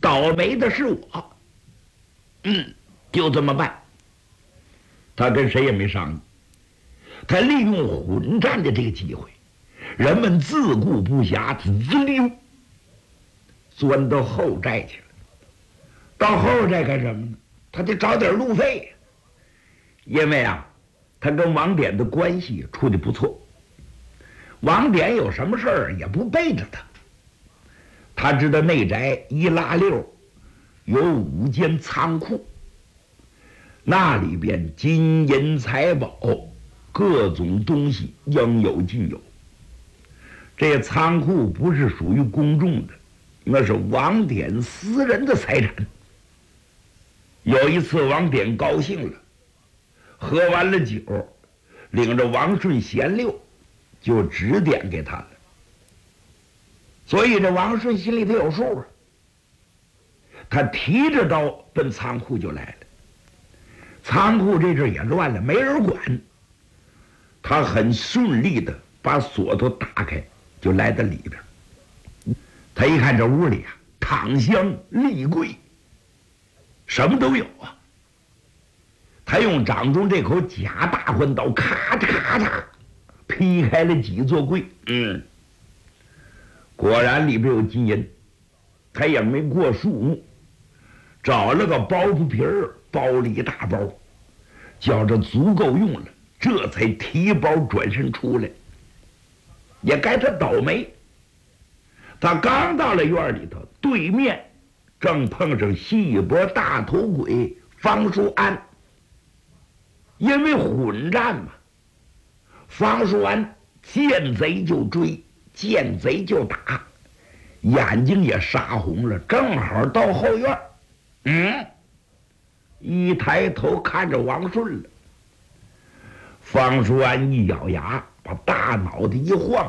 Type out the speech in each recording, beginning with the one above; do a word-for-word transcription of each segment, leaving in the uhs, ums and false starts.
倒霉的是我。嗯，就这么办。他跟谁也没商议，他利用混战的这个机会，人们自顾不暇，滋溜钻到后寨去了。到后寨干什么呢？他得找点路费，因为啊，他跟王典的关系处得不错。王典有什么事儿也不背着他。他知道内宅一拉溜有五间仓库，那里边金银财宝各种东西应有尽有。这仓库不是属于公众的，那是王典私人的财产。有一次王典高兴了，喝完了酒，领着王顺闲溜，就指点给他了。所以这王顺心里头有数啊，他提着刀奔仓库就来了。仓库这阵也乱了，没人管，他很顺利的把锁头打开，就来到里边。他一看这屋里啊，躺香立柜，什么都有啊。他用掌中这口假大环刀，咔嚓咔嚓劈开了几座柜，嗯。果然里边有金银，他也没过数目，找了个包袱皮儿包了一大包，觉着足够用了，这才提包转身出来。也该他倒霉，他刚到了院里头，对面正碰上细脖大头鬼方叔安。因为混战嘛，方叔安见贼就追，见贼就打，眼睛也杀红了，正好到后院，嗯，一抬头看着王顺了。方叔安一咬牙，把大脑袋一晃，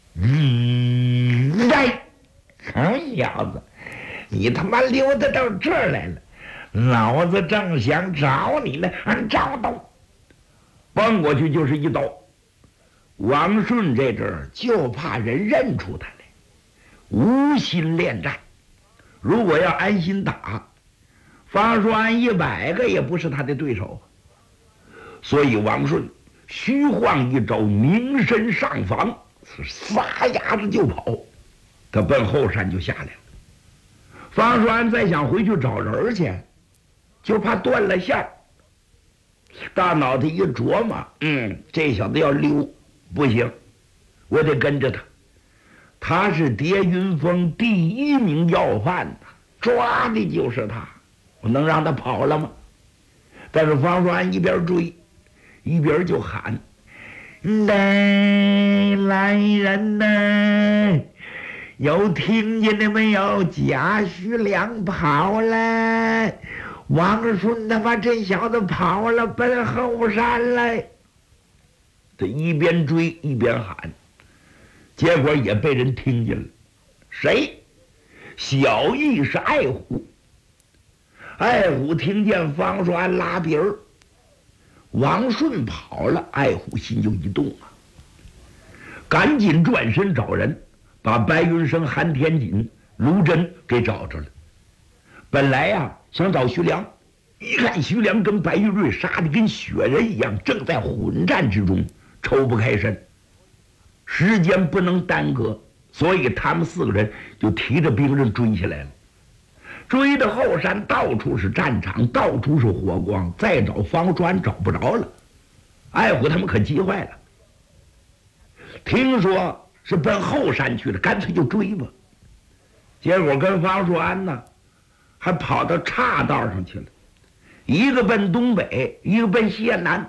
嗯，来，好小子，你他妈溜达到这儿来了，老子正想找你呢，找到，蹦过去就是一刀。王顺这阵儿就怕人认出他来，无心恋战。如果要安心打，方叔安一百个也不是他的对手。所以王顺虚晃一招，凝身上房，撒丫子就跑。他奔后山就下来了。方叔安再想回去找人去，就怕断了线儿。大脑袋一琢磨，嗯，这小子要溜不行，我得跟着他。他是叠云峰第一名要犯呐，抓的就是他，我能让他跑了吗？但是方叔安一边追一边就喊：“来来人呐，有听见了没有？贾胥良跑了，王顺他妈这小子跑了，奔后山来。”他一边追一边喊，结果也被人听见了。谁？小义是爱虎。爱虎听见方叔安拉鼻儿，王顺跑了，爱虎心就一动啊，赶紧转身找人，把白云生、韩天锦、卢真给找着了。本来呀、啊、想找徐良，一看徐良跟白玉瑞杀的跟雪人一样，正在混战之中，抽不开身，时间不能耽搁，所以他们四个人就提着兵刃追下来了。追到后山，到处是战场，到处是火光，再找方叔安找不着了。爱虎他们可急坏了，听说是奔后山去了，干脆就追吧。结果跟方叔安呢还跑到岔道上去了，一个奔东北，一个奔西南，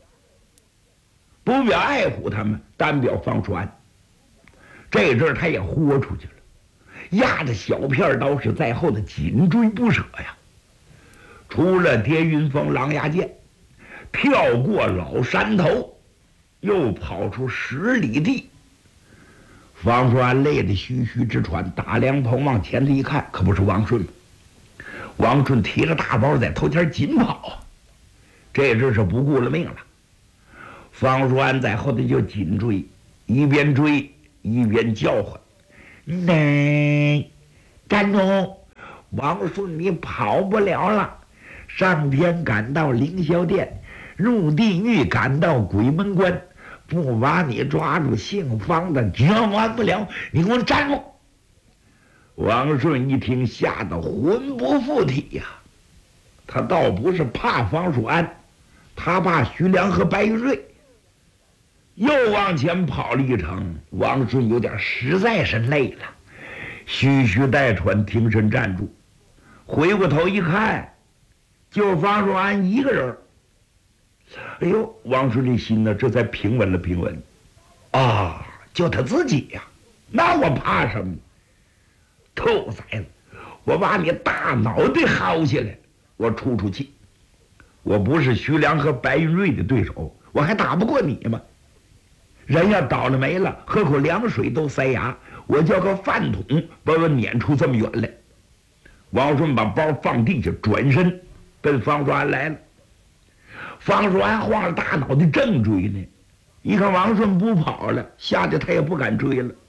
不表爱虎他们，单表方叔安。这阵儿他也豁出去了，压着小片刀是在后的紧追不舍呀。出了叠云峰狼牙涧，跳过老山头，又跑出十里地。方叔安累得吁吁直喘，打凉棚往前头一看，可不是王顺吗？王顺提着大包在头前紧跑，这阵是不顾了命了。方叔安在后头就紧追，一边追一边叫唤：“来，站住！ 王顺，你跑不了了，上天赶到凌霄殿，入地狱赶到鬼门关，不把你抓住，姓方的绝完不了！你给我站住！王顺一听，吓得魂不附体呀、啊。他倒不是怕方术安，他怕徐良和白云瑞。又往前跑了一程，王顺有点实在是累了，吁吁带喘，停身站住，回过头一看，就方术安一个人。哎呦，王顺这心呢，这才平稳了平稳。啊，就他自己呀、啊，那我怕什么？兔崽子，我把你大脑袋薅下来，我出出气。我不是徐良和白云瑞的对手，我还打不过你吗？人要倒了霉了，喝口凉水都塞牙，我叫个饭桶把我撵出这么远来。王顺把包放地下，转身奔方术安来了。方术安晃着大脑袋正追呢，一看王顺不跑了，吓得他也不敢追了，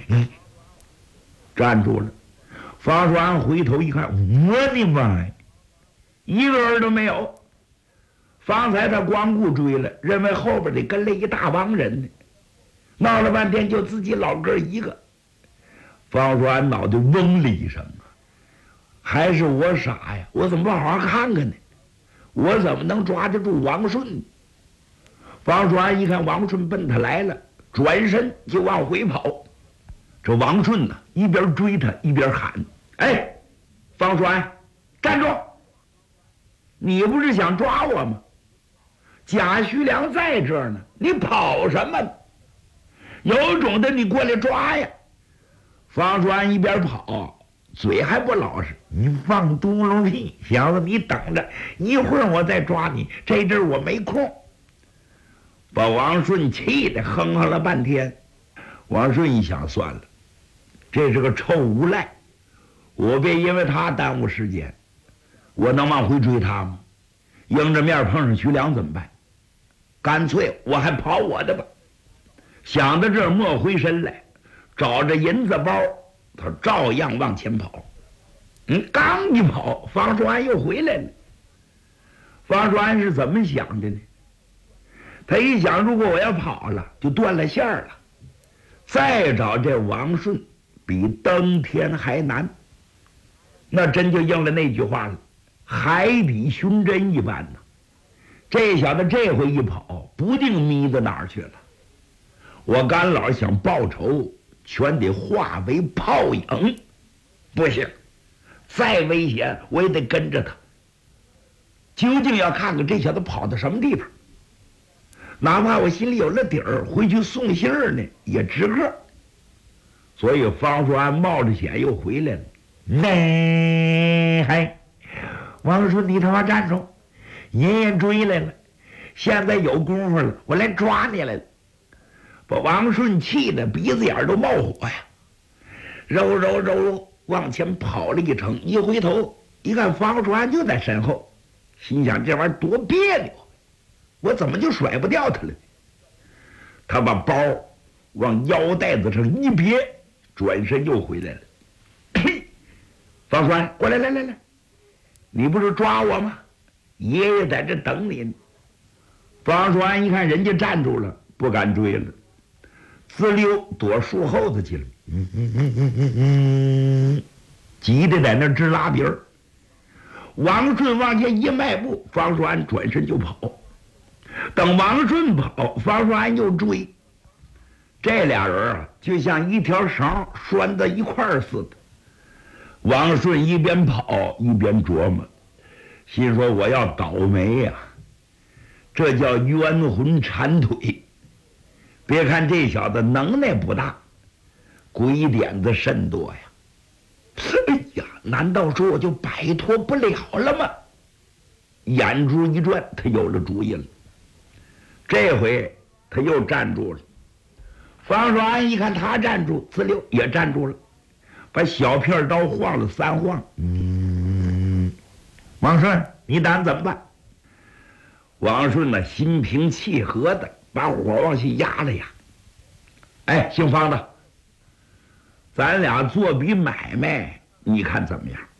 站住了。方术安回头一看，我的妈呀，一个人都没有。方才他光顾追了，认为后边得跟了一大帮人呢，闹了半天就自己老哥一个。方术安脑袋嗡了一声啊，还是我傻呀，我怎么不好好看看呢？我怎么能抓得住王顺呢？方术安一看王顺奔他来了，转身就往回跑。这王顺呢，一边追他一边喊：“哎，方术安，站住！你不是想抓我吗？贾徐良在这儿呢，你跑什么呢？有种的你过来抓呀！”方术安一边跑，嘴还不老实：“你放嘟噜屁，小子，你等着，一会儿我再抓你，这阵儿我没空。”把王顺气得哼哼了半天。王顺一想，算了，这是个臭无赖，我别因为他耽误时间，我能往回追他吗？迎着面碰上徐良怎么办？干脆我还跑我的吧。想到这儿，没回身来，找着银子包，他照样往前跑。嗯，刚一跑，方术安又回来了。方术安是怎么想的呢？他一想，如果我要跑了，就断了线了。再找这王顺，比登天还难。那真就应了那句话了，海底寻针一般呢。这小子这回一跑，不定迷到哪儿去了。我干老想报仇，全得化为泡影。不行，再危险我也得跟着他。究竟要看看这小子跑到什么地方，哪怕我心里有了底儿，回去送信儿呢也值个。所以方术安冒着险又回来了。哎嗨，王顺，你他妈站住！爷爷追来了，现在有功夫了，我来抓你来了。把王顺气得鼻子眼都冒火呀，揉揉揉往前跑了一程，一回头一看方术安就在身后，心想这玩意儿多别扭，我怎么就甩不掉他了？他把包往腰带子上一别，转身又回来了。方术安，过来来来来，你不是抓我吗？爷爷在这等你呢。方术安一看人家站住了，不敢追了，滋溜躲树后头去了。嗯嗯嗯嗯嗯嗯，急得在那直拉鼻儿。王顺往前一迈步，方术安转身就跑。等王顺跑，方术安又追。这俩人啊，就像一条绳拴到一块儿似的。王顺一边跑一边琢磨，心说我要倒霉呀、啊，这叫冤魂缠腿。别看这小子能耐不大，鬼点子甚多呀。哎呀，难道说我就摆脱不了了吗？眼珠一转，他有了主意了。这回他又站住了。方术安一看他站住，自溜也站住了，把小片刀晃了三晃。嗯，王顺，你打算怎么办？王顺呢，心平气和的把火往下压了压。哎，姓方的，咱俩做笔买卖，你看怎么样？